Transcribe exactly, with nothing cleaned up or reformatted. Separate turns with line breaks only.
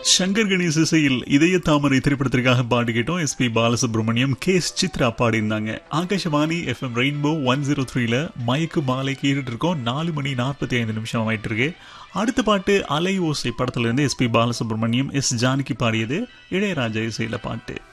சங்கர் கணேஷ் இசையில் இதய தாமரை திரைப்படத்திற்காக பாடி கேட்டோம். S B Balasubramaniam, K S Chitra பாடியிருந்தாங்க. Akashvani F M rainbow one zero த்ரீல மயக்கு மாலை கேட்டுட்டு இருக்கோம். நாலு மணி நாற்பத்தி ஐந்து நிமிஷம் ஆயிட்டு இருக்கு. அடுத்த பாட்டு அலை ஓசை படத்துல இருந்து S B Balasubramaniam, S Janaki பாடியது, இளையராஜா இசையில பாட்டு.